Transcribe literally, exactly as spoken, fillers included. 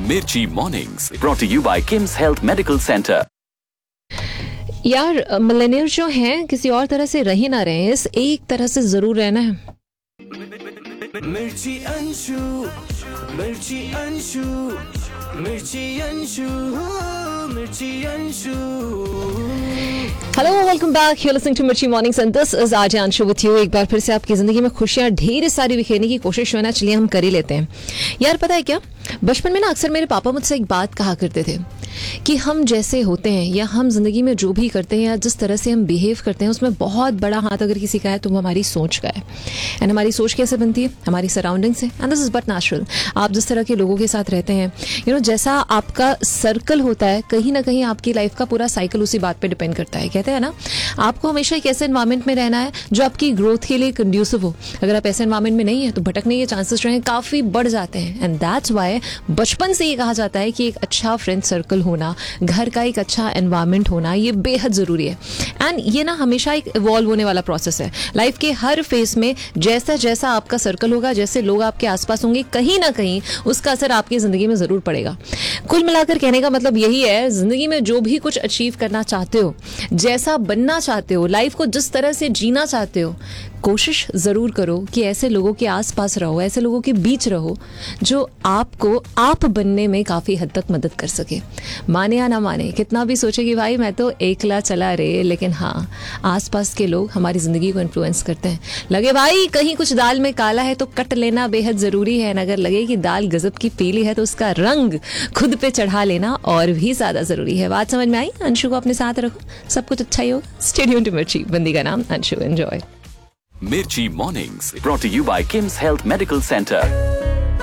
Mirchi Mornings brought to you by Kim's Health Medical Center. यार millennial जो हैं किसी और तरह से रह ही ना रहे, इस एक तरह से जरूर रहना है. मिर्ची अंशु, मिर्ची अंशु, मिर्ची अंशु, मिर्ची Anshu. Hello, welcome back. You listening to मिर्ची mornings and this is RJ Anshu with you. एक बार फिर से आपकी जिंदगी में खुशियां ढेर सारी बिखेरने की कोशिश है ना, चलिए हम कर ही लेते हैं. यार पता है क्या, बचपन में ना अक्सर मेरे पापा मुझसे एक बात कहा करते थे कि हम जैसे होते हैं या हम जिंदगी में जो भी करते हैं या जिस तरह से हम बिहेव करते हैं उसमें बहुत बड़ा हाथ अगर किसी का है तो वो हमारी सोच का है. एंड हमारी सोच कैसे बनती है? हमारी सराउंडिंग से. And this is but natural. आप जिस तरह के लोगों के साथ रहते हैं, यू नो, जैसा आपका सर्कल होता है, कहीं ना कहीं आपकी लाइफ का पूरा साइकिल उसी बात पे डिपेंड करता है. कहते हैं ना, आपको हमेशा एक ऐसे एनवायरमेंट में रहना है जो आपकी ग्रोथ के लिए कंड्यूसिव हो. अगर आप ऐसे एनवायरमेंट में नहीं है तो भटकने के चांसेस जो हैं काफी बढ़ जाते हैं. एंड दैट्स वाई बचपन से ये कहा जाता है कि एक अच्छा फ्रेंड सर्कल होना, घर का एक अच्छा एनवायरनमेंट होना, ये बेहद जरूरी है. एंड ये ना हमेशा एक इवॉल्व होने वाला प्रोसेस है. लाइफ के हर फेज में जैसा जैसा आपका सर्कल होगा, जैसे लोग आपके आसपास होंगे, कहीं ना कहीं उसका असर आपकी जिंदगी में जरूर पड़ेगा. कुल मिलाकर कहने का मतलब यही है, जिंदगी में जो भी कुछ अचीव करना चाहते हो, जैसा बनना चाहते हो, लाइफ को जिस तरह से जीना चाहते हो, कोशिश ज़रूर करो कि ऐसे लोगों के आसपास रहो, ऐसे लोगों के बीच रहो जो आपको आप बनने में काफ़ी हद तक मदद कर सके. माने या ना माने, कितना भी सोचे कि भाई मैं तो एकला चला रे, लेकिन हाँ, आसपास के लोग हमारी ज़िंदगी को इन्फ्लुएंस करते हैं. लगे भाई कहीं कुछ दाल में काला है तो कट लेना बेहद ज़रूरी है. अगर लगे कि दाल गजब की पीली है तो उसका रंग खुद पे चढ़ा लेना और भी ज़्यादा ज़रूरी है. बात समझ में आई? अंशु को अपने साथ रखो, सब कुछ अच्छा ही होगा. स्टे ट्यून्ड टू मिर्ची. बंदी का नाम Anshu. Enjoy. Mirchi Mornings brought to you by Kim's Health Medical Center.